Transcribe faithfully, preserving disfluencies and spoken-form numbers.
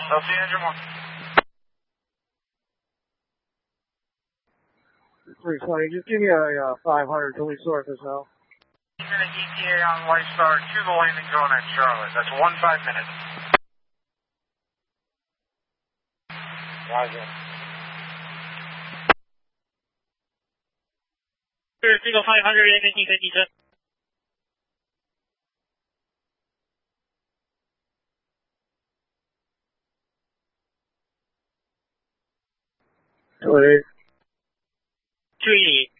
Delta engine one. three twenty, just give me a uh, five hundred till we sort this out. Minute E T A on White Star to the landing zone at Charlotte. That's one five minutes. Roger. Single five hundred and fifty fifty-seven. two eighty-eight. two eighty-eight.